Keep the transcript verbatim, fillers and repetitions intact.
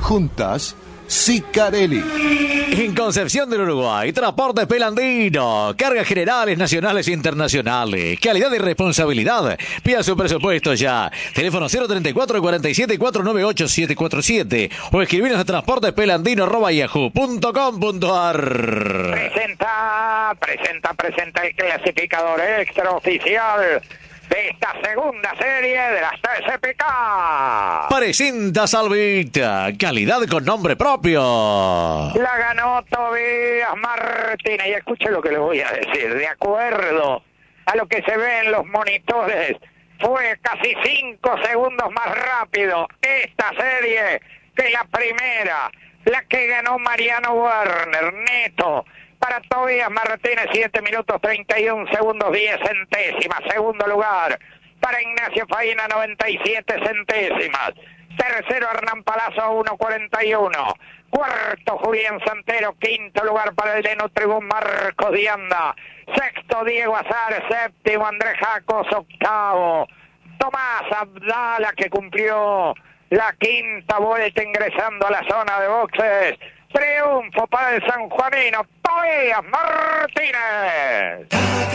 Juntas, Sicarelli. En Concepción del Uruguay, Transporte Pelandino, cargas generales, nacionales e internacionales, calidad y responsabilidad. Pida su presupuesto ya. Teléfono cero treinta y cuatro, cuarenta y siete, cuatrocientos noventa y ocho, setecientos cuarenta y siete o escribirnos a transportepelandino arroba yahoo punto com punto ar. Presenta, presenta, presenta el clasificador extraoficial de esta segunda serie de las T C P K. Presenta Salvita, calidad con nombre propio. La ganó Tobías Martínez. Y escuche lo que le voy a decir. De acuerdo a lo que se ve en los monitores, fue casi cinco segundos más rápido esta serie que la primera, la que ganó Mariano Werner. Neto para Tobías Martínez, siete minutos treinta y un segundos diez centésimas. Segundo lugar para Ignacio Faina, noventa y siete centésimas. Tercero Hernán Palazzo, uno cuarenta y uno. Cuarto Julián Santero. Quinto lugar para el de Nutribún, Marcos Dianda. Sexto Diego Azar. Séptimo Andrés Jacos. Octavo Tomás Abdala, que cumplió la quinta vuelta ingresando a la zona de boxes. Triunfo para el sanjuanino Tobías Martínez.